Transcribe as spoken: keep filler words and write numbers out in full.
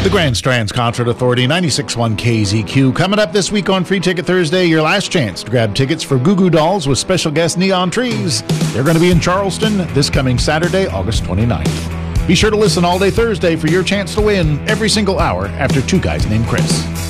The Grand Strands Concert Authority, ninety-six point one K Z Q. Coming up this week on Free Ticket Thursday, your last chance to grab tickets for Goo Goo Dolls with special guest Neon Trees. They're going to be in Charleston this coming Saturday, August twenty-ninth. Be sure to listen all day Thursday for your chance to win every single hour after Two Guys Named Chris.